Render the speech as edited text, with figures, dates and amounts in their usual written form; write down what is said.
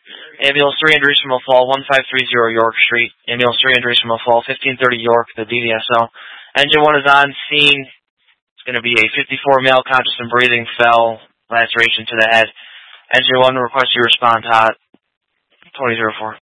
Ambulance 3, Andrews from Fall, 1530 York Street. Ambulance 3, Andrews from Fall, 1530 York, the DDSL. Engine 1 is on scene. It's going to be a 54 male, conscious and breathing, fell, laceration to the head. Engine 1 requests you respond hot, 2004.